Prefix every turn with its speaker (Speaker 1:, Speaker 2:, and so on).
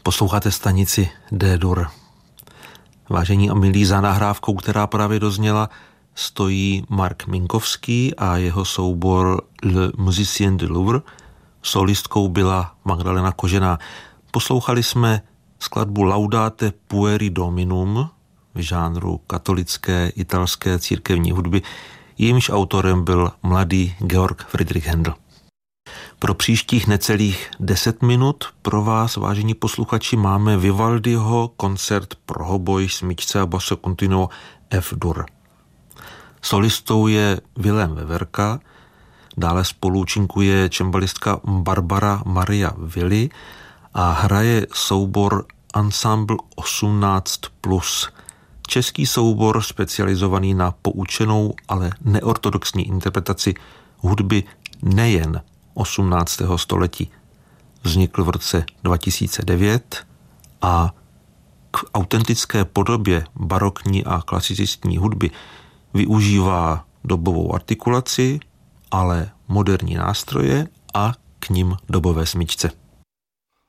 Speaker 1: Posloucháte stanici D-dur. Vážení a milí, za nahrávkou, která právě dozněla, stojí Mark Minkovský a jeho soubor Le Musicien du Louvre. Solistkou byla Magdalena Kožená. Poslouchali jsme skladbu Laudate pueri Dominum v žánru katolické italské církevní hudby. Jejímž autorem byl mladý Georg Friedrich Händel. Pro příštích necelých 10 minut pro vás, vážení posluchači, máme Vivaldiho koncert pro hoboj, smyčce a basso continuo F-dur. Solistou je Vilém Veverka, dále spolu účinkuje cembalistka Barbara Maria Willi a hraje soubor Ensemble 18+. Český soubor specializovaný na poučenou, ale neortodoxní interpretaci hudby nejen 18. století. Vznikl v roce 2009 a k autentické podobě barokní a klasicistní hudby využívá dobovou artikulaci, ale moderní nástroje a k nim dobové smyčce.